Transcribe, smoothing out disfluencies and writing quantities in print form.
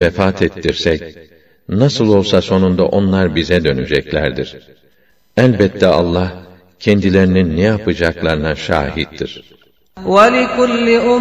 vefat ettirsek, nasıl olsa sonunda onlar bize döneceklerdir. Elbette Allah, kendilerinin ne yapacaklarına şahittir.